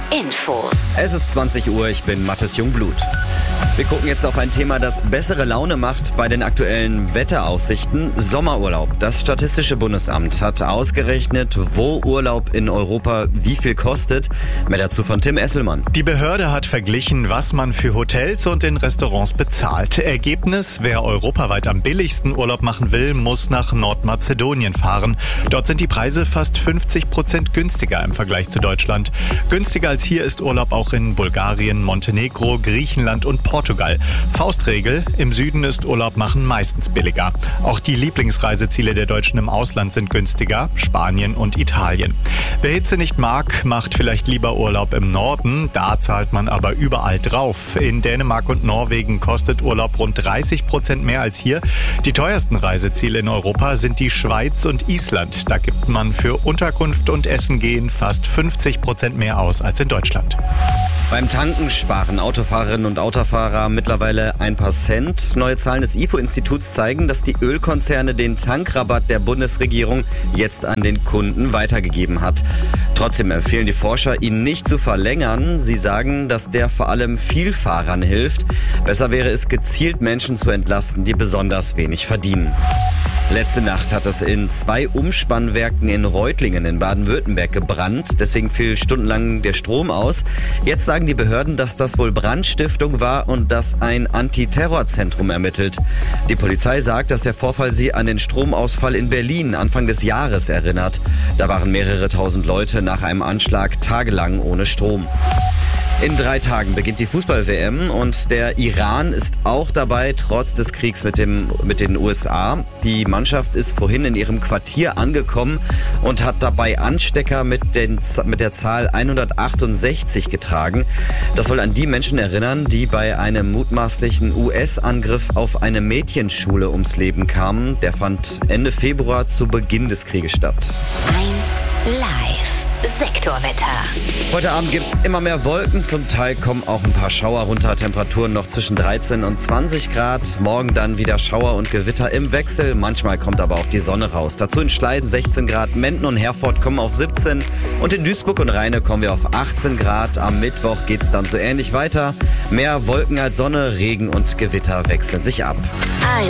Infos. Es ist 20 Uhr, ich bin Mathis Jungblut. Wir gucken jetzt auf ein Thema, das bessere Laune macht bei den aktuellen Wetteraussichten. Sommerurlaub. Das Statistische Bundesamt hat ausgerechnet, wo Urlaub in Europa wie viel kostet. Mehr dazu von Tim Esselmann. Die Behörde hat verglichen, was man für Hotels und in Restaurants bezahlt. Ergebnis: Wer europaweit am billigsten Urlaub machen will, muss nach Nordmazedonien fahren. Dort sind die Preise fast 50% günstiger im Vergleich zu Deutschland. Günstiger als hier ist Urlaub auch in Bulgarien, Montenegro, Griechenland und Portugal. Faustregel: Im Süden ist Urlaub machen meistens billiger. Auch die Lieblingsreiseziele der Deutschen im Ausland sind günstiger: Spanien und Italien. Wer Hitze nicht mag, macht vielleicht lieber Urlaub im Norden. Da zahlt man aber überall drauf. In Dänemark und Norwegen kostet Urlaub rund 30% mehr als hier. Die teuersten Reiseziele in Europa sind die Schweiz und Island. Da gibt man für Unterkunft und Essen gehen fast 50% mehr aus als in Deutschland. Beim Tanken sparen Autofahrerinnen und Autofahrer mittlerweile ein paar Cent. Neue Zahlen des IFO-Instituts zeigen, dass die Ölkonzerne den Tankrabatt der Bundesregierung jetzt an den Kunden weitergegeben hat. Trotzdem empfehlen die Forscher, ihn nicht zu verlängern. Sie sagen, dass der vor allem Vielfahrern hilft. Besser wäre es, gezielt Menschen zu entlasten, die besonders wenig verdienen. Letzte Nacht hat es in 2 Umspannwerken in Reutlingen in Baden-Württemberg gebrannt. Deswegen fiel stundenlang der Strom aus. Jetzt sagen die Behörden, dass das wohl Brandstiftung war und dass ein Antiterrorzentrum ermittelt. Die Polizei sagt, dass der Vorfall sie an den Stromausfall in Berlin Anfang des Jahres erinnert. Da waren mehrere tausend Leute nach einem Anschlag tagelang ohne Strom. In 3 Tagen beginnt die Fußball-WM und der Iran ist auch dabei, trotz des Kriegs mit den USA. Die Mannschaft ist vorhin in ihrem Quartier angekommen und hat dabei Anstecker mit der Zahl 168 getragen. Das soll an die Menschen erinnern, die bei einem mutmaßlichen US-Angriff auf eine Mädchenschule ums Leben kamen. Der fand Ende Februar zu Beginn des Krieges statt. 1 Live. Sektorwetter. Heute Abend gibt's immer mehr Wolken, zum Teil kommen auch ein paar Schauer runter, Temperaturen noch zwischen 13 und 20 Grad. Morgen dann wieder Schauer und Gewitter im Wechsel, manchmal kommt aber auch die Sonne raus. Dazu in Schleiden 16 Grad, Menden und Herford kommen auf 17 und in Duisburg und Rheine kommen wir auf 18 Grad. Am Mittwoch geht's dann so ähnlich weiter. Mehr Wolken als Sonne, Regen und Gewitter wechseln sich ab.